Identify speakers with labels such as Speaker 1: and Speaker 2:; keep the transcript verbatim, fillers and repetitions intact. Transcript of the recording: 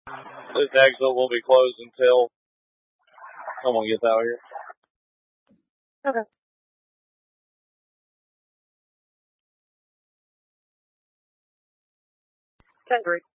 Speaker 1: This exit will be closed until someone gets out here.
Speaker 2: Okay. Ten three.